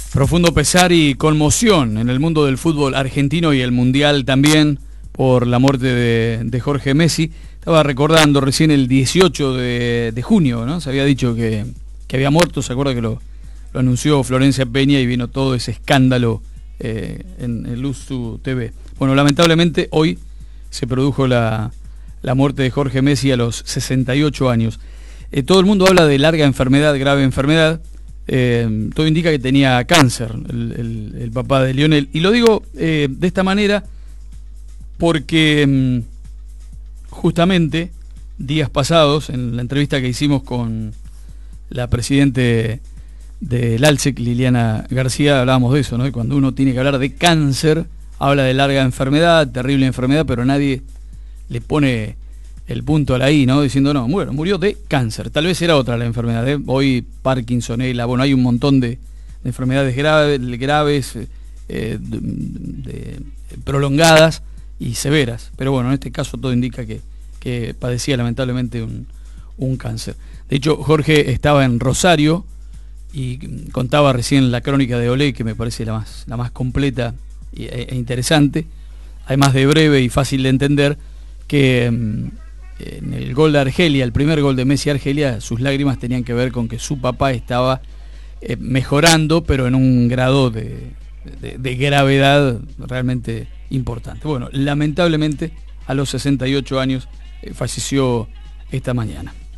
Profundo pesar y conmoción en el mundo del fútbol argentino y el mundial también por la muerte de Jorge Messi. Estaba recordando recién el 18 de junio, ¿no? Se había dicho que había muerto, ¿se acuerda que lo anunció Florencia Peña y vino todo ese escándalo en Luzu TV? Bueno, lamentablemente hoy se produjo la muerte de Jorge Messi a los 68 años. Todo el mundo habla de larga enfermedad, grave enfermedad. Todo indica que tenía cáncer el papá de Lionel. Y lo digo de esta manera porque justamente días pasados, en la entrevista que hicimos con la presidente del ALSEC, Liliana García, hablábamos de eso, ¿no? Y cuando uno tiene que hablar de cáncer, habla de larga enfermedad, terrible enfermedad, pero nadie le pone el punto a la I, ¿no? Diciendo, no, bueno, murió de cáncer. Tal vez era otra la enfermedad, ¿eh? Hoy Parkinsonella, bueno, hay un montón de enfermedades graves, prolongadas y severas. Pero bueno, en este caso todo indica que padecía lamentablemente un cáncer. De hecho, Jorge estaba en Rosario y contaba recién la crónica de Olé, que me parece la más completa e interesante, además de breve y fácil de entender, que en el gol de Argelia, el primer gol de Messi a Argelia, sus lágrimas tenían que ver con que su papá estaba mejorando, pero en un grado de gravedad realmente importante. Bueno, lamentablemente a los 68 años falleció esta mañana.